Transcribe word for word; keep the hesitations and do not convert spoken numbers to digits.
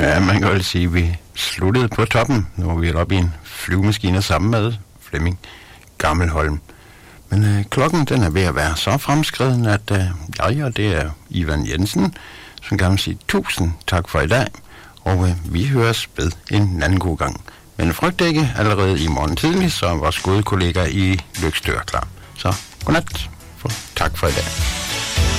Ja, man kan vel sige, at vi sluttede på toppen. Nu var vi oppe i en flyvemaskine sammen med Flemming Gammelholm. Men øh, klokken den er ved at være så fremskreden, at øh, jeg og det er Ivan Jensen, som gerne vil sige tusind tak for i dag. Og øh, vi høres ved en anden god gang. Men frygt ikke, allerede i morgen tidlig, så er vores gode kollega i Løgstør klar. Så godnat, for tak for i dag.